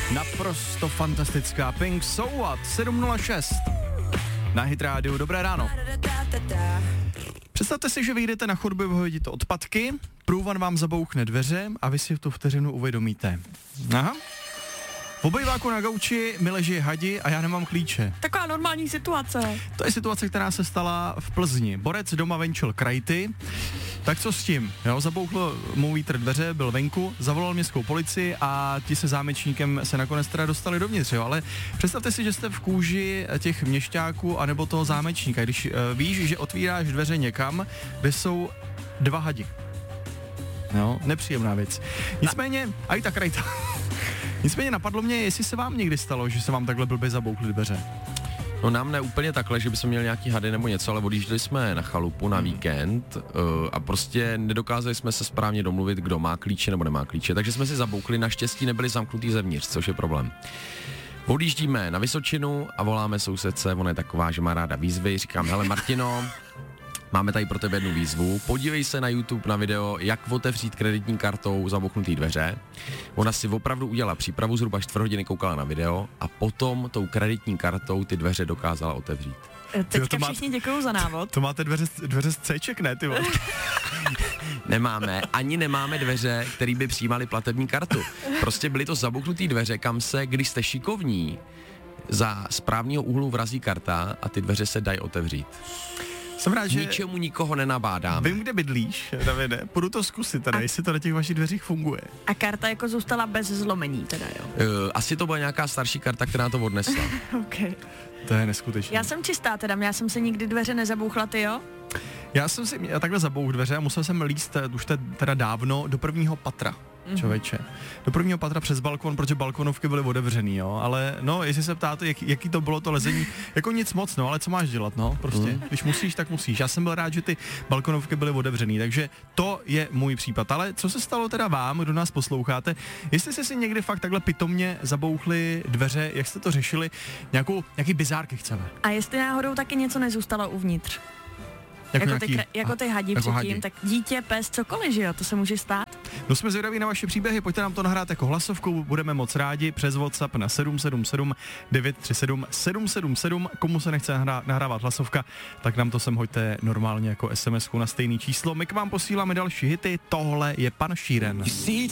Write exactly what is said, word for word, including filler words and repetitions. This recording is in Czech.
Naprosto fantastická Pink So What, sedm nula šest. Na Hit Rádiu, dobré ráno. Představte si, že vyjdete na chodbu vyhodit odpadky, průvan vám zabouchne dveře a vy si v tu vteřinu uvědomíte. Aha. V obejváku na gauči mi leží hadi a já nemám klíče. Taková normální situace. To je situace, která se stala v Plzni. Borec doma venčil krajty. Tak co s tím? Jo, zabouchl mu vítr dveře, byl venku, zavolal městskou policii a ti se zámečníkem se nakonec teda dostali dovnitř, jo. Ale představte si, že jste v kůži těch měšťáků anebo toho zámečníka, když uh, víš, že otvíráš dveře někam, kde jsou dva hadi. Jo, nepříjemná věc. Nicméně, a i ta krajta. Nicméně napadlo mě, jestli se vám někdy stalo, že se vám takhle blbě zabouchly dveře. No nám ne úplně takhle, že bychom měli nějaký hady nebo něco, ale odjížděli jsme na chalupu na víkend uh, a prostě nedokázali jsme se správně domluvit, kdo má klíče nebo nemá klíče, takže jsme si zaboukli, naštěstí nebyli zamknutý zevnitř, což je problém. Odjíždíme na Vysočinu a voláme sousedce, ona je taková, že má ráda výzvy, říkám, hele Martino, máme tady pro tebe jednu výzvu, podívej se na YouTube na video, jak otevřít kreditní kartou zabouchnutý dveře. Ona si opravdu udělala přípravu, zhruba čtvrt hodiny koukala na video a potom tou kreditní kartou ty dveře dokázala otevřít. Teďka všichni děkuju za návod. To máte dveře, dveře z Cček, ne, ty vole? Nemáme, ani nemáme dveře, které by přijímaly platební kartu. Prostě byly to zabouchnutý dveře, kam se, když jste šikovní, za správného úhlu vrazí karta a ty dveře se dají otevřít. Jsem rád, že ničemu nikoho nenabádám. Vím, kde bydlíš, Davide, půjdu to zkusit teda, a jestli to na těch vašich dveřích funguje. A karta jako zůstala bez zlomení teda, jo? Uh, asi to byla nějaká starší karta, která to odnesla. Okay. To je neskutečné. Já jsem čistá teda, já jsem se nikdy dveře nezabouchla, ty jo? Já jsem si já takhle zabouch dveře a musel jsem líst už teda dávno do prvního patra. Člověče. Do prvního patra přes balkon, protože balkonovky byly otevřený, jo, ale no, jestli se ptáte, jak, jaký to bylo to lezení, jako nic moc, no, ale co máš dělat, no, prostě, mm. když musíš, tak musíš. Já jsem byl rád, že ty balkonovky byly otevřený, takže to je můj případ. Ale co se stalo teda vám, kdo nás posloucháte, jestli jste si někdy fakt takhle pitomně zabouchli dveře, jak jste to řešili, nějakou, nějaký bizárky chceme. A jestli náhodou taky něco nezůstalo uvnitř? Jako, jako, nějaký, ty, jako ty hadi jako předtím, hadi. Tak dítě, pes, cokoliv, že jo, to se může stát. No jsme zvědaví na vaše příběhy, pojďte nám to nahrát jako hlasovku, budeme moc rádi přes WhatsApp na sedm sedm sedm devět tři sedm sedm sedm sedm, komu se nechce nahrá, nahrávat hlasovka, tak nám to sem hoďte normálně jako es em esku na stejný číslo. My k vám posíláme další hity, tohle je pan Sheeran.